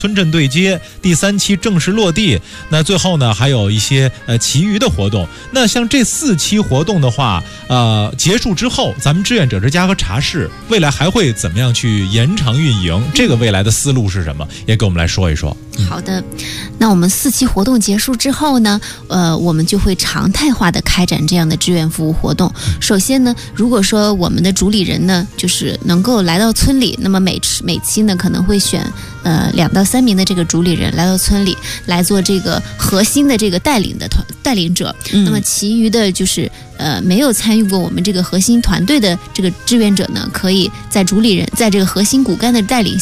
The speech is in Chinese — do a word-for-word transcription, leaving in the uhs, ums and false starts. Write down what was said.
村镇对接，第三期正式落地。那最后呢，还有一些呃其余的活动。那像这四期活动的话，呃，结束之后，咱们志愿者之家和茶室未来还会怎么样去延长运营？这个未来的思路是什么？也给我们来说一说。 好的，那我们四期活动结束之后呢，呃，我们就会常态化的开展这样的志愿服务活动。首先呢，如果说我们的主理人呢，就是能够来到村里，那么每每期呢可能会选呃两到三名的这个主理人来到村里来做这个核心的这个带领的团带领者。嗯、那么其余的就是呃没有参与过我们这个核心团队的这个志愿者呢，可以在主理人在这个核心骨干的带领